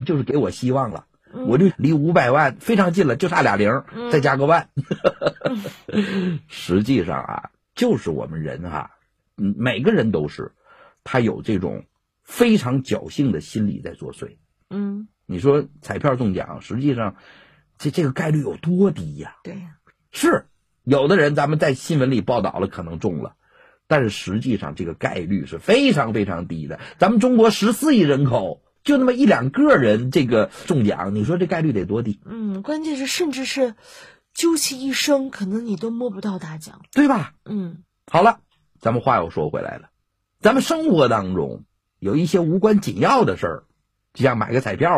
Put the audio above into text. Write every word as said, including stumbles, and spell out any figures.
就是给我希望了，嗯、我就离五百万非常近了，就差俩零，嗯、再加个万。实际上啊，就是我们人哈、啊，嗯，每个人都是，他有这种非常侥幸的心理在作祟。 嗯， 你说彩票中奖，实际上这这个概率有多低呀？ 对呀， 是有的人咱们在新闻里报道了，可能中了。但是实际上这个概率是非常非常低的，咱们中国十四亿人口，就那么一两个人这个中奖，你说这概率得多低？ 嗯，关键是甚至是究其一生，可能你都摸不到大奖， 对吧？ 嗯， 好了，咱们话又说回来了，咱们生活当中有一些无关紧要的事儿，就像买个彩票